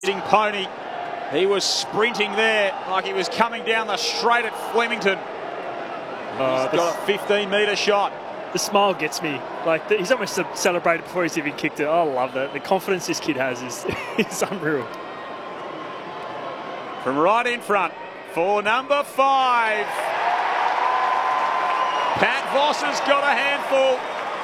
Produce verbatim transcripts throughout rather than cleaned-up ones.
Pony. He was sprinting there like he was coming down the straight at Flemington. Uh, he's got a fifteen metre shot. The smile gets me. Like the, he's almost celebrated before he's even kicked it. I love that. The confidence this kid has is, is unreal. From right in front for number five. Pat Voss has got a handful.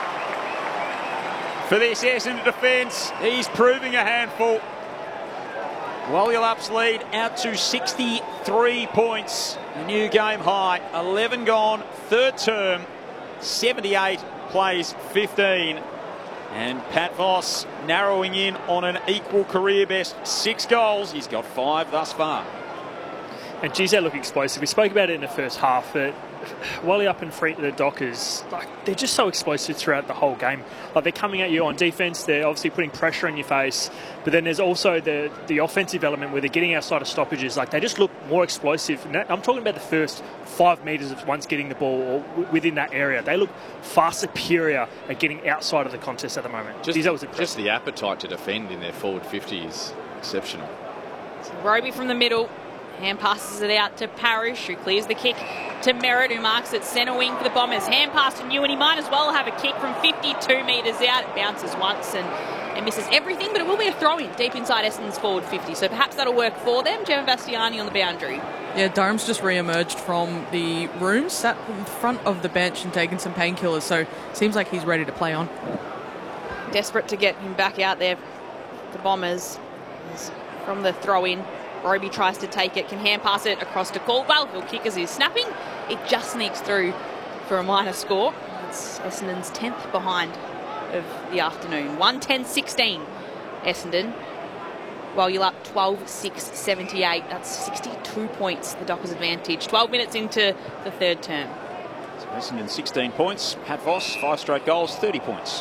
For this Essendon defence, he's proving a handful. Walialup's lead out to sixty-three points. A new game high. eleven gone, third term. seventy-eight plays fifteen. And Pat Voss narrowing in on an equal career best. Six goals. He's got five thus far. And geez, they look explosive. We spoke about it in the first half, but Walialup and Free, the Dockers, like they're just so explosive throughout the whole game. Like they're coming at you on defence, they're obviously putting pressure on your face, but then there's also the the offensive element where they're getting outside of stoppages. Like they just look more explosive. And that, I'm talking about the first five metres of once getting the ball or w within that area. They look far superior at getting outside of the contest at the moment. Just, geez, that was impressive. Just the appetite to defend in their forward fifty is exceptional. So Roby from the middle. Hand passes it out to Parish, who clears the kick to Merritt, who marks at centre wing for the Bombers. Hand pass to New, and he might as well have a kick from fifty-two metres out. It bounces once and it misses everything, but it will be a throw-in deep inside Essendon's forward fifty. So perhaps that'll work for them. Jevan Bastiani on the boundary. Yeah, Durham's just re-emerged from the room, sat in front of the bench and taken some painkillers, so seems like he's ready to play on. Desperate to get him back out there. The Bombers from the throw-in. Roby tries to take it, can hand pass it across to Caldwell. He'll kick as he's snapping. It just sneaks through for a minor score. It's Essendon's tenth behind of the afternoon. one ten sixteen Essendon. Walialup twelve six seventy-eight. That's sixty-two points, the Dockers' advantage. twelve minutes into the third term. So Essendon sixteen points. Pat Voss, five straight goals, thirty points.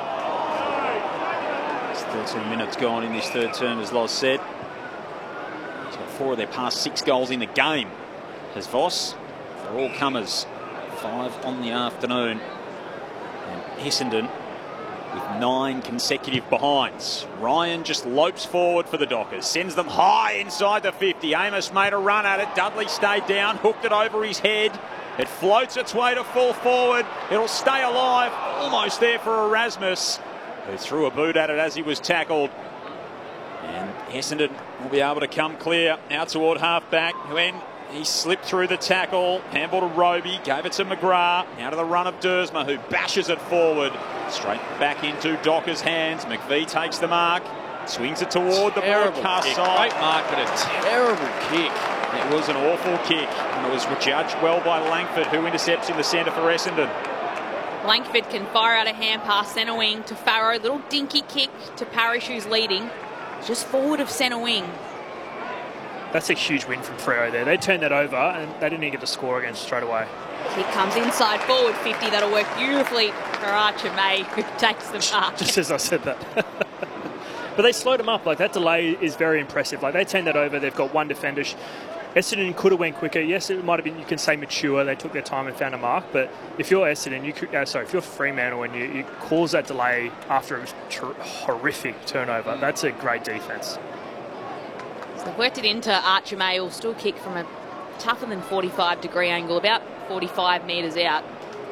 It's thirteen minutes gone in this third term, as Loz said. Four of their past six goals in the game has Voss. For all comers, five on the afternoon. And Essendon with nine consecutive behinds. Ryan just lopes forward for the Dockers, sends them high inside the fifty. Amos made a run at it. Dudley stayed down, hooked it over his head. It floats its way to full forward. It'll stay alive, almost there for Erasmus, who threw a boot at it as he was tackled. And Essendon will be able to come clear out toward half-back, when he slipped through the tackle. Handball to Roby, gave it to McGrath. Now to the run of Dersma, who bashes it forward. Straight back into Docker's hands. McVie takes the mark, swings it toward the broadcast side. Great mark, but a terrible kick. It was an awful kick, and it was judged well by Langford, who intercepts in the centre for Essendon. Langford can fire out a hand pass centre wing to Farrow. Little dinky kick to Parish, who's leading. Just forward of centre wing. That's a huge win from Freo there. They turned that over and they didn't even get the score against straight away. Kick comes inside forward fifty. That'll work beautifully for Archer May, who takes the mark. Just as I said that. But they slowed them up. Like that delay is very impressive. Like they turned that over. They've got one defender. Essendon could have went quicker. Yes, it might have been. You can say mature. They took their time and found a mark. But if you're Essendon, you could. Uh, sorry, if you're Fremantle and you, you cause that delay after a horrific turnover, that's a great defence. So they've worked it into Archer May. Will still kick from a tougher than forty-five degree angle, about forty-five metres out.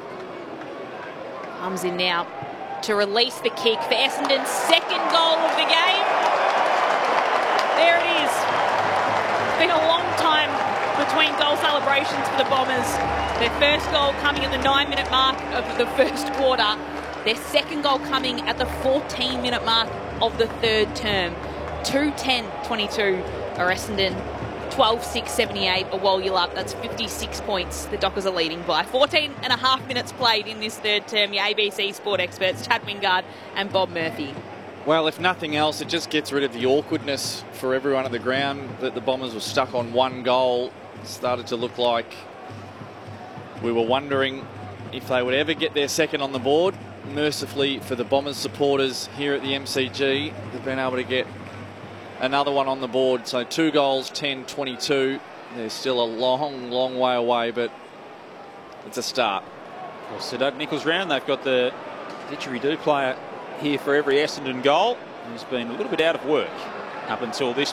Comes in now to release the kick for Essendon's second goal of the game. There it is. It's been a long time between goal celebrations for the Bombers. Their first goal coming at the nine minute mark of the first quarter. Their second goal coming at the fourteen minute mark of the third term. two ten twenty-two are Essendon, twelve six seventy-eight a Walialup. That's fifty-six points the Dockers are leading by. fourteen and a half minutes played in this third term. Your A B C sport experts, Chad Wingard and Bob Murphy. Well, if nothing else, it just gets rid of the awkwardness for everyone at the ground that the Bombers were stuck on one goal. It started to look like we were wondering if they would ever get their second on the board. Mercifully for the Bombers supporters here at the M C G, they've been able to get another one on the board. So two goals, ten twenty-two. They're still a long, long way away, but it's a start. Well, Sedat Nichols round. They've got the didgeridoo player here for every Essendon goal, who's been a little bit out of work up until this